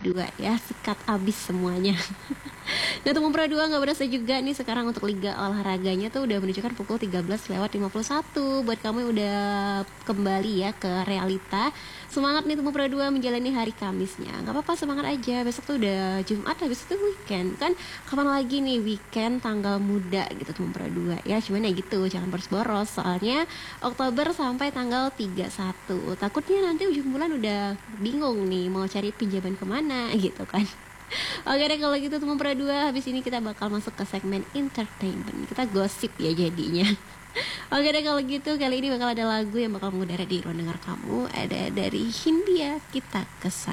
Dua ya, sikat abis semuanya. Nah, Tumum Pro 2 nggak berasa juga nih sekarang untuk liga olahraganya tuh udah menunjukkan pukul 13:51. Buat kamu yang udah kembali ya ke realita, semangat nih Tumum Pro 2 menjalani hari Kamisnya. Nggak apa-apa, semangat aja. Besok tuh udah Jumat, habis itu weekend kan. Kapan lagi nih weekend tanggal muda gitu Tumum Pro 2 ya. Cuman ya gitu, jangan boros-boros. Soalnya Oktober sampai tanggal 31. Takutnya nanti ujung bulan udah bingung nih mau cari pinjaman kemana gitu kan. Oke deh kalau gitu teman Pro 2, habis ini kita bakal masuk ke segmen entertainment. Kita gosip ya jadinya. Oke deh kalau gitu, kali ini bakal ada lagu yang bakal mengudara di ruang dengar kamu. Ada dari Hindia, Kita Kesana.